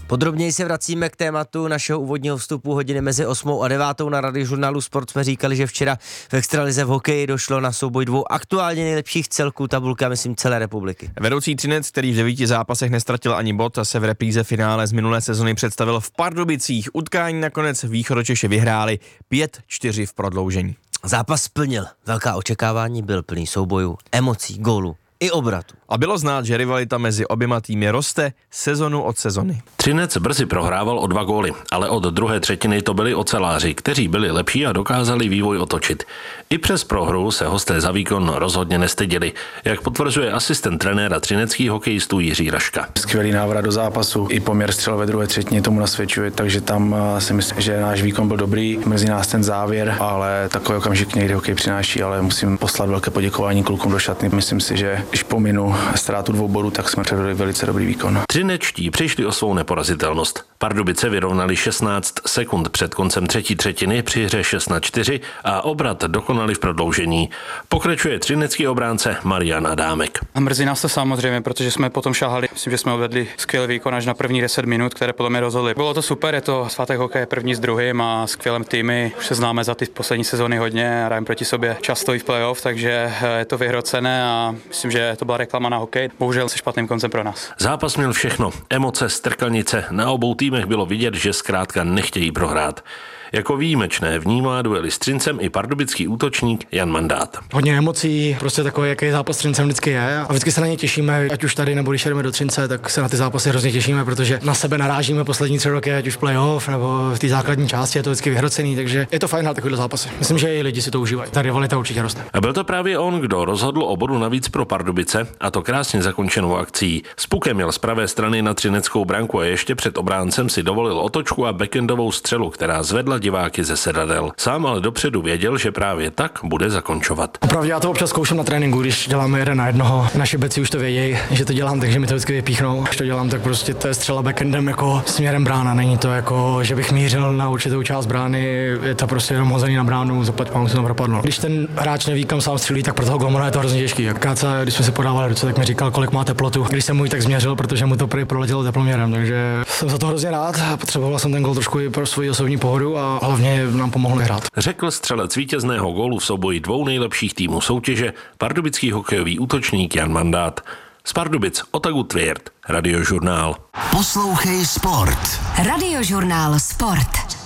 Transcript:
Podrobněji se vracíme k tématu našeho úvodního vstupu hodiny mezi 8 a 9 na Radiožurnálu Sport. Jsme říkali, že včera v extralize v hokeji došlo na souboj dvou aktuálně nejlepších celků tabulky a myslím celé republiky. Vedoucí Třinec, který v 9 zápasech nestratil ani bod, se v repríze finále z minulé sezony představil v Pardubicích. Utkání nakonec Východočeši vyhráli 5-4 v prodloužení. Zápas splnil velká očekávání, byl plný soubojů, emocí, gólů i obratu. A bylo znát, že rivalita mezi oběma týmy roste sezonu od sezony. Třinec brzy prohrával o 2 góly, ale od druhé třetiny to byli oceláři, kteří byli lepší a dokázali vývoj otočit. I přes prohru se hosté za výkon rozhodně nestyděli, jak potvrzuje asistent trenéra třineckých hokejistů Jiří Raška. Skvělý návrat do zápasu, i poměr střel ve druhé třetině tomu nasvědčuje, takže tam si myslím, že náš výkon byl dobrý, mrzí nás ten závěr, ale takový okamžik někdy hokej přináší, ale musím poslat velké poděkování klukům do šatny. Myslím si, že když pominu ztrátu 2 bodů, tak jsme předvedli velice dobrý výkon. Třinečtí přišli o svou neporazitelnost. Pardubice vyrovnali 16 sekund před koncem třetí třetiny při hře 6-4 a obrat dokonali v prodloužení. Pokračuje třinecký obránce Marian Adámek. A mrzí nás to samozřejmě, protože jsme potom šahali. Myslím, že jsme odvedli skvělý výkon až na první 10 minut, které podle mě rozhodly. Bylo to super, je to svátek hokeje první s druhým a skvělým týmy. Už se známe za ty poslední sezóny hodně a hrajeme proti sobě často i v playoff, takže je to vyhrocené a myslím, že to byla reklama na hokej. Bohužel se špatným koncem pro nás. Zápas měl všechno. Emoce, strkanice. Na obou týmech bylo vidět, že zkrátka nechtějí prohrát. Jako výjimečné vnímá duely s Třincem i pardubický útočník Jan Mandát. Hodně emocí, prostě takový, jaký zápas s Třincem vždycky je a vždycky se na ně těšíme, ať už tady nebo když jdeme do Třince, tak se na ty zápasy hrozně těšíme, protože na sebe narážíme poslední 3 roky, ať už playoff nebo v té základní části, je to vždycky vyhrocený, takže je to fajn na takovýhle zápasy. Myslím, že i lidi si to užívají. Ta rivalita určitě roste. A byl to právě on, kdo rozhodl o bodu navíc pro Pardubice, a to krásně zakončenou akcí. S pukem měl z pravé strany na třineckou branku a ještě před obráncem si dovolil otočku a backendovou střelu, která zvedla diváky ze sedadel. Sám ale dopředu věděl, že právě tak bude zakončovat. Opravdu já to občas zkouším na tréninku, když děláme 1 na 1. Naši beci už to vědějí, že to dělám, takže mi to vždycky vypíchnou. Když to dělám, tak prostě to je střela backendem jako směrem brána. Není to jako, že bych mířil na určitou část brány, je to prostě jenom hozený na bránu, zaplať pánu se tam propadlo. Když ten hráč neví, kam sám střílí, tak pro toho golmana je to hrozně těžký. Jak Káca, když jsme se podávali ruce, tak mi říkal, kolik má teplotu. Když jsem můj tak změřil, protože mu to proletělo teploměrem, takže jsem za to hrozně rád. Potřeboval jsem ten gol trošku i pro svou osobní pohodu a hlavně nám pomohl vyhrát. Řekl střelec vítězného gólu v souboji 2 nejlepších týmů soutěže, pardubický hokejový útočník Jan Mandát. Z Pardubic Otagu Tvěrt, Radiožurnál. Poslouchej Sport. Radiožurnál Sport.